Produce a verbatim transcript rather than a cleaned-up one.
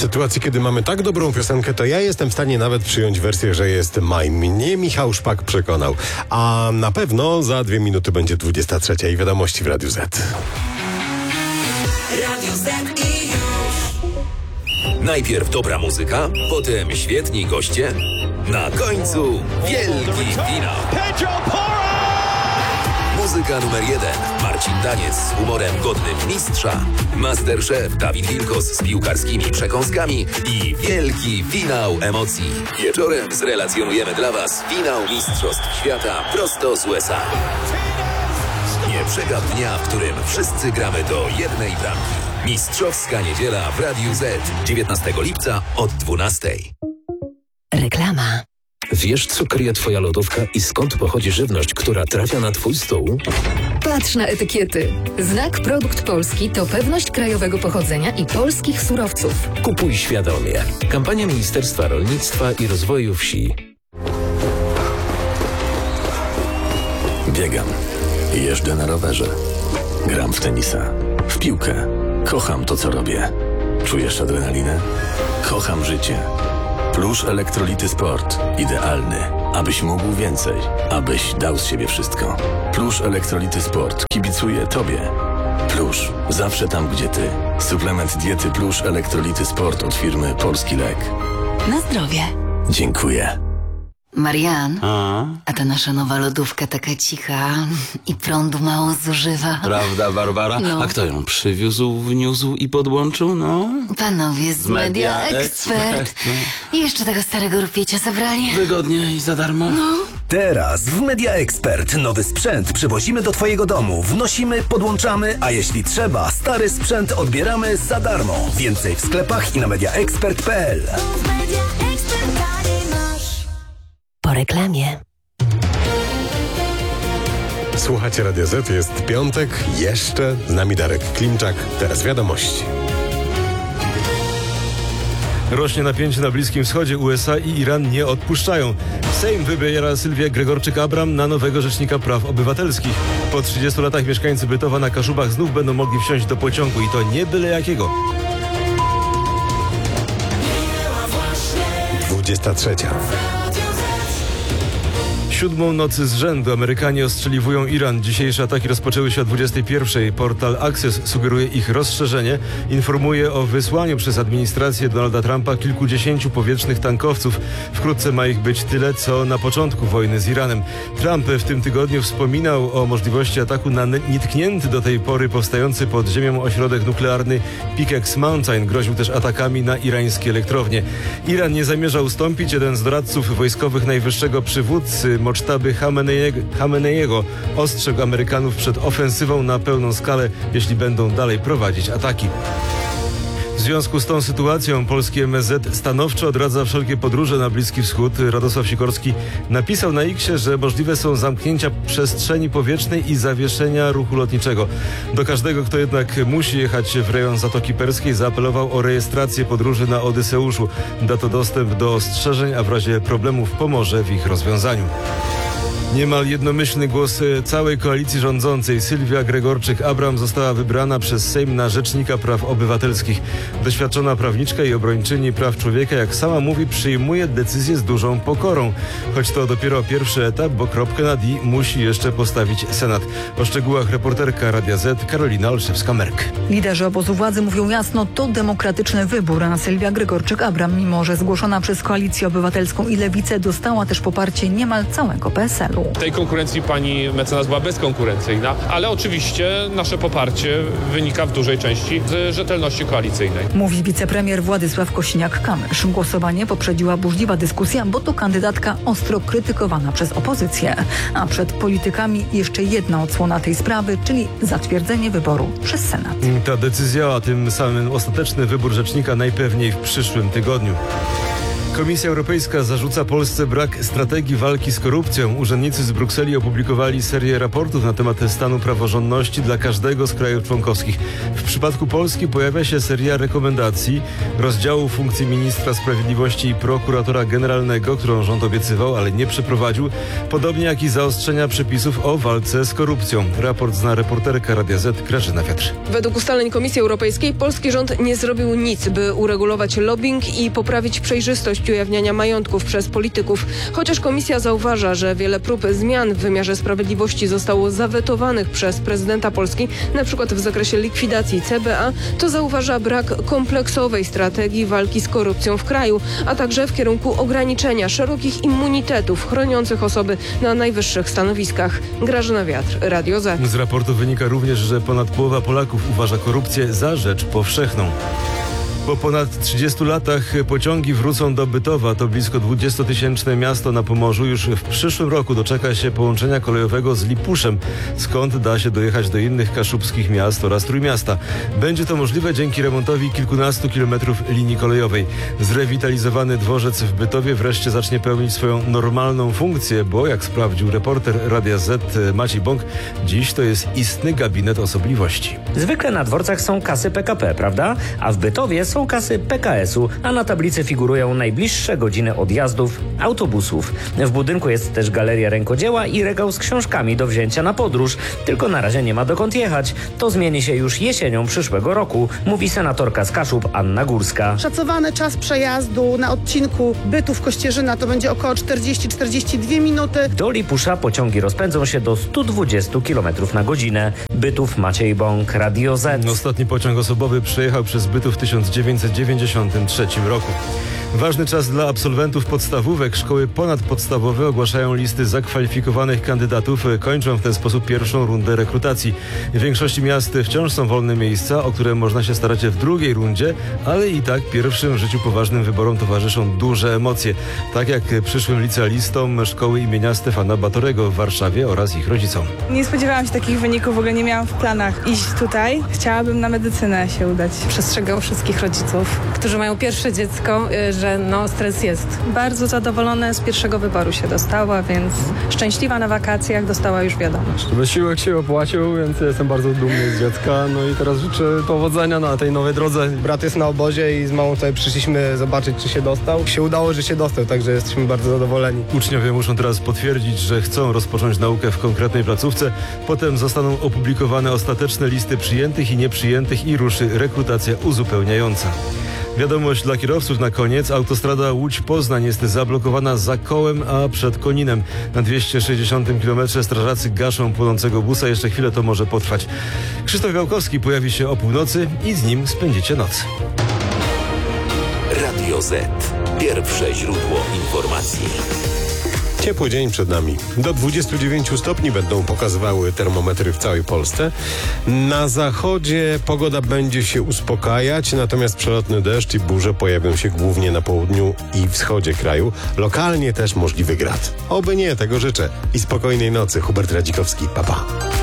sytuacji, kiedy mamy tak dobrą piosenkę, to ja jestem w stanie nawet przyjąć wersję, że jest maj. Mnie Michał Szpak przekonał. A na pewno za dwie minuty będzie dwudziesta trzecia i wiadomości w Radiu Z. Radio Z i już. Najpierw dobra muzyka, potem świetni goście, na końcu wielki finał. Muzyka numer jeden. Marcin Daniec z humorem godnym mistrza. Masterchef Dawid Wilkos z piłkarskimi przekąskami i wielki finał emocji. Wieczorem zrelacjonujemy dla Was finał Mistrzostw Świata prosto z U S A. Nie przegap dnia, w którym wszyscy gramy do jednej bramki. Mistrzowska niedziela w Radiu Z. dziewiętnastego lipca od dwunastej. Reklama. Wiesz, co kryje Twoja lodówka i skąd pochodzi żywność, która trafia na Twój stół? Patrz na etykiety. Znak Produkt Polski to pewność krajowego pochodzenia i polskich surowców. Kupuj świadomie. Kampania Ministerstwa Rolnictwa i Rozwoju Wsi. Biegam. Jeżdżę na rowerze. Gram w tenisa. W piłkę. Kocham to, co robię. Czujesz adrenalinę? Kocham życie. Plusz Elektrolity Sport. Idealny, abyś mógł więcej, abyś dał z siebie wszystko. Plusz Elektrolity Sport kibicuje Tobie. Plusz. Zawsze tam, gdzie Ty. Suplement diety Plusz Elektrolity Sport od firmy Polski Lek. Na zdrowie. Dziękuję. Marian, A? a ta nasza nowa lodówka taka cicha i prądu mało zużywa. Prawda, Barbara? No. A kto ją przywiózł, wniósł i podłączył, no? Panowie z Media, Media Expert. I jeszcze tego starego rupiecia zabrali. Wygodnie i za darmo. No. Teraz w Media Expert nowy sprzęt przywozimy do Twojego domu. Wnosimy, podłączamy, a jeśli trzeba, stary sprzęt odbieramy za darmo. Więcej w sklepach i na media expert kropka p l. Po reklamie. Słuchacie Radio Z, jest piątek, jeszcze z nami Darek Klimczak. Teraz wiadomości. Rośnie napięcie na Bliskim Wschodzie. U S A i Iran nie odpuszczają. Sejm wybiera Sylwię Gregorczyk-Abram na nowego rzecznika praw obywatelskich. Po trzydziestu latach mieszkańcy Bytowa na Kaszubach znów będą mogli wsiąść do pociągu i to nie byle jakiego. dwudziesta trzecia. Siódmą nocy z rzędu Amerykanie ostrzeliwują Iran. Dzisiejsze ataki rozpoczęły się o dwudziestej pierwszej. Portal Access sugeruje ich rozszerzenie. Informuje o wysłaniu przez administrację Donalda Trumpa kilkudziesięciu powietrznych tankowców. Wkrótce ma ich być tyle, co na początku wojny z Iranem. Trump w tym tygodniu wspominał o możliwości ataku na nietknięty do tej pory powstający pod ziemią ośrodek nuklearny Pickex Mountain. Groził też atakami na irańskie elektrownie. Iran nie zamierza ustąpić. Jeden z doradców wojskowych najwyższego przywódcy Mocztaby Chameneiego ostrzegł Amerykanów przed ofensywą na pełną skalę, jeśli będą dalej prowadzić ataki. W związku z tą sytuacją polski M S Z stanowczo odradza wszelkie podróże na Bliski Wschód. Radosław Sikorski napisał na X-ie, że możliwe są zamknięcia przestrzeni powietrznej i zawieszenia ruchu lotniczego. Do każdego, kto jednak musi jechać w rejon Zatoki Perskiej, zaapelował o rejestrację podróży na Odyseuszu. Da to dostęp do ostrzeżeń, a w razie problemów pomoże w ich rozwiązaniu. Niemal jednomyślny głos całej koalicji rządzącej. Sylwia Gregorczyk-Abram została wybrana przez Sejm na Rzecznika Praw Obywatelskich. Doświadczona prawniczka i obrończyni praw człowieka, jak sama mówi, przyjmuje decyzję z dużą pokorą. Choć to dopiero pierwszy etap, bo kropkę nad i musi jeszcze postawić Senat. O szczegółach reporterka Radia Z Karolina Olszewska-Merk. Liderzy obozu władzy mówią jasno, to demokratyczny wybór, a Sylwia Gregorczyk-Abram, mimo że zgłoszona przez Koalicję Obywatelską i Lewicę, dostała też poparcie niemal całego P S L u. W tej konkurencji pani mecenas była bezkonkurencyjna, ale oczywiście nasze poparcie wynika w dużej części z rzetelności koalicyjnej. Mówi wicepremier Władysław Kosiniak-Kamysz. Głosowanie poprzedziła burzliwa dyskusja, bo to kandydatka ostro krytykowana przez opozycję. A przed politykami jeszcze jedna odsłona tej sprawy, czyli zatwierdzenie wyboru przez Senat. Ta decyzja, a tym samym ostateczny wybór rzecznika najpewniej w przyszłym tygodniu. Komisja Europejska zarzuca Polsce brak strategii walki z korupcją. Urzędnicy z Brukseli opublikowali serię raportów na temat stanu praworządności dla każdego z krajów członkowskich. W przypadku Polski pojawia się seria rekomendacji rozdziału funkcji ministra sprawiedliwości i prokuratora generalnego, którą rząd obiecywał, ale nie przeprowadził, podobnie jak i zaostrzenia przepisów o walce z korupcją. Raport zna reporterka Radia Z Grażyna Wiatr. Według ustaleń Komisji Europejskiej polski rząd nie zrobił nic, by uregulować lobbying i poprawić przejrzystość ujawniania majątków przez polityków. Chociaż komisja zauważa, że wiele prób zmian w wymiarze sprawiedliwości zostało zawetowanych przez prezydenta Polski, na przykład w zakresie likwidacji C B A, to zauważa brak kompleksowej strategii walki z korupcją w kraju, a także w kierunku ograniczenia szerokich immunitetów chroniących osoby na najwyższych stanowiskach. Grażyna Wiatr, Radio Z. Z raportu wynika również, że ponad połowa Polaków uważa korupcję za rzecz powszechną. Po ponad trzydziestu latach pociągi wrócą do Bytowa. To blisko dwudziestotysięczne miasto na Pomorzu. Już w przyszłym roku doczeka się połączenia kolejowego z Lipuszem, skąd da się dojechać do innych kaszubskich miast oraz Trójmiasta. Będzie to możliwe dzięki remontowi kilkunastu kilometrów linii kolejowej. Zrewitalizowany dworzec w Bytowie wreszcie zacznie pełnić swoją normalną funkcję, bo jak sprawdził reporter Radia Z Maciej Bąk, dziś to jest istny gabinet osobliwości. Zwykle na dworcach są kasy P K P, prawda? A w Bytowie są kasy P K S-u, a na tablicy figurują najbliższe godziny odjazdów autobusów. W budynku jest też galeria rękodzieła i regał z książkami do wzięcia na podróż. Tylko na razie nie ma dokąd jechać. To zmieni się już jesienią przyszłego roku, mówi senatorka z Kaszub Anna Górska. Szacowany czas przejazdu na odcinku Bytów-Kościerzyna to będzie około czterdzieści do czterdziestu dwóch minut. Do Lipusza pociągi rozpędzą się do stu dwudziestu kilometrów na godzinę. Bytów, Maciej Bąk, Radio Z. Ostatni pociąg osobowy przejechał przez Bytów w tysiąc dziewięćset dziewięćdziesiątym trzecim roku. Ważny czas dla absolwentów podstawówek. Szkoły ponadpodstawowe ogłaszają listy zakwalifikowanych kandydatów. Kończą w ten sposób pierwszą rundę rekrutacji. W większości miast wciąż są wolne miejsca, o które można się starać w drugiej rundzie, ale i tak pierwszym w życiu poważnym wyborom towarzyszą duże emocje. Tak jak przyszłym licealistom szkoły imienia Stefana Batorego w Warszawie oraz ich rodzicom. Nie spodziewałam się takich wyników, w ogóle nie miałam w planach iść tutaj. Chciałabym na medycynę się udać. Przestrzegam wszystkich rodziców, którzy mają pierwsze dziecko, że no stres jest. Bardzo zadowolona z pierwszego wyboru się dostała, więc szczęśliwa na wakacjach dostała już wiadomość. Wysiłek się opłacił, więc jestem bardzo dumny z dziecka. No i teraz życzę powodzenia na tej nowej drodze. Brat jest na obozie i z mamą tutaj przyszliśmy zobaczyć, czy się dostał. Się udało, że się dostał, także jesteśmy bardzo zadowoleni. Uczniowie muszą teraz potwierdzić, że chcą rozpocząć naukę w konkretnej placówce. Potem zostaną opublikowane ostateczne listy przyjętych i nieprzyjętych i ruszy rekrutacja uzupełniająca. Wiadomość dla kierowców na koniec. Autostrada Łódź-Poznań jest zablokowana za Kołem, a przed Koninem. Na dwieście sześćdziesiątym kilometrze strażacy gaszą płonącego busa. Jeszcze chwilę to może potrwać. Krzysztof Białkowski pojawi się o północy i z nim spędzicie noc. Radio Z. Pierwsze źródło informacji. Ciepły dzień przed nami. Do dwudziestu dziewięciu stopni będą pokazywały termometry w całej Polsce. Na zachodzie pogoda będzie się uspokajać, natomiast przelotny deszcz i burze pojawią się głównie na południu i wschodzie kraju. Lokalnie też możliwy grad. Oby nie, tego życzę. I spokojnej nocy. Hubert Radzikowski. Pa, pa.